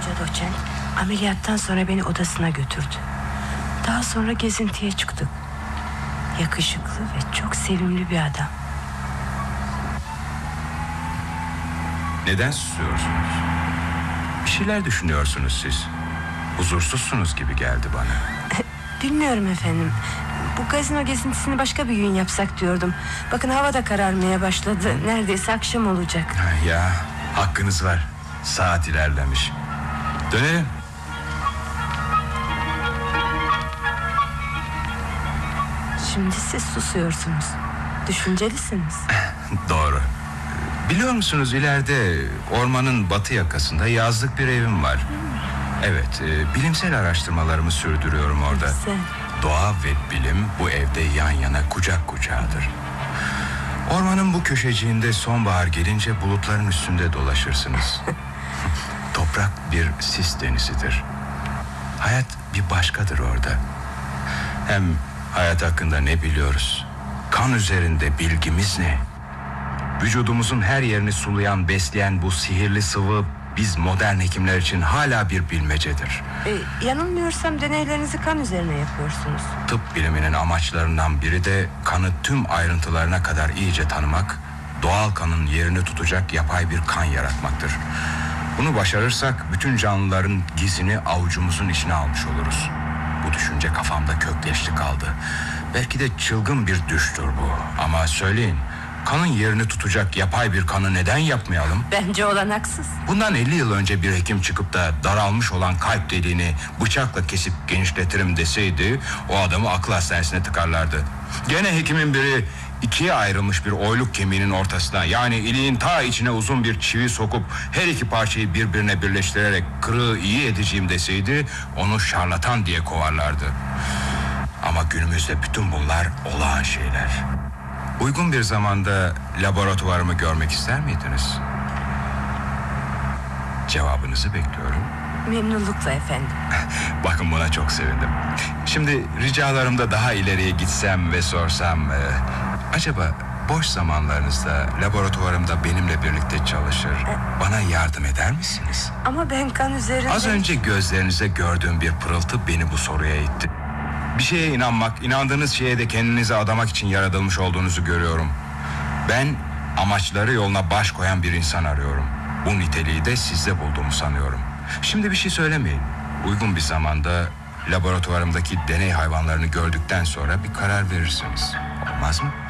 olunca doçent ameliyattan sonra beni odasına götürdü. Daha sonra gezintiye çıktık. Yakışıklı ve çok sevimli bir adam. Neden susuyorsunuz? Bir şeyler düşünüyorsunuz siz. Huzursuzsunuz gibi geldi bana. Bilmiyorum efendim. Bu gazino gezintisini başka bir gün yapsak diyordum. Bakın hava da kararmaya başladı. Neredeyse akşam olacak. Ya hakkınız var. Saat ilerlemiş. Dönelim. Şimdi siz susuyorsunuz. Düşüncelisiniz. Doğru. Biliyor musunuz, ileride ormanın batı yakasında yazlık bir evim var. Evet, bilimsel araştırmalarımı sürdürüyorum orada. Güzel. Doğa ve bilim bu evde yan yana, kucak kucağıdır. Ormanın bu köşeciğinde sonbahar gelince bulutların üstünde dolaşırsınız. Toprak bir sis denizidir. Hayat bir başkadır orada. Hem hayat hakkında ne biliyoruz? Kan üzerinde bilgimiz ne? Vücudumuzun her yerini sulayan, besleyen bu sihirli sıvı biz modern hekimler için hala bir bilmecedir. Yanılmıyorsam deneylerinizi kan üzerine yapıyorsunuz. Tıp biliminin amaçlarından biri de kanı tüm ayrıntılarına kadar iyice tanımak, doğal kanın yerini tutacak yapay bir kan yaratmaktır. Bunu başarırsak bütün canlıların gizini avucumuzun içine almış oluruz. Bu düşünce kafamda kökleşti kaldı. Belki de çılgın bir düştür bu. Ama söyleyin, kanın yerini tutacak yapay bir kanı neden yapmayalım? Bence olanaksız. Bundan 50 yıl önce bir hekim çıkıp da daralmış olan kalp deliğini bıçakla kesip genişletirim deseydi, o adamı akıl hastanesine tıkarlardı. Gene hekimin biri ikiye ayrılmış bir oyluk kemiğinin ortasına, yani iliğin ta içine uzun bir çivi sokup her iki parçayı birbirine birleştirerek kırığı iyi edeceğim deseydi, onu şarlatan diye kovarlardı. Ama günümüzde bütün bunlar olağan şeyler. Uygun bir zamanda laboratuvarımı görmek ister miydiniz? Cevabınızı bekliyorum. Memnunlukla efendim. Bakın, buna çok sevindim. Şimdi ricalarımda daha ileriye gitsem ve sorsam... acaba boş zamanlarınızda laboratuvarımda benimle birlikte çalışır, bana yardım eder misiniz? Ama ben kan üzerinde... Az önce gözlerinize gördüğüm bir pırıltı beni bu soruya itti. Bir şeye inanmak, inandığınız şeye de kendinizi adamak için yaratılmış olduğunuzu görüyorum. Ben amaçları yoluna baş koyan bir insan arıyorum. Bu niteliği de sizde bulduğumu sanıyorum. Şimdi bir şey söylemeyin. Uygun bir zamanda laboratuvarımdaki deney hayvanlarını gördükten sonra bir karar verirsiniz. Olmaz mı?